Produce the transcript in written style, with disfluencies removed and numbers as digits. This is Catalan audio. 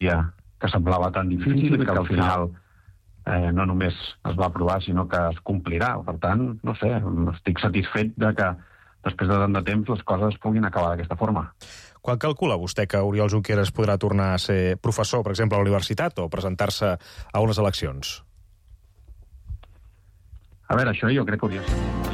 patia que semblava tan difícil i que al final no només es va aprovar, sinó que es complirà. Per tant, no sé, estic satisfet de que després de tant de temps les coses puguin acabar d'aquesta forma. Quan calcula vostè que Oriol Junqueras podrà tornar a ser professor, per exemple, a la universitat o presentar-se a unes eleccions? A veure, això jo crec que hauria de ser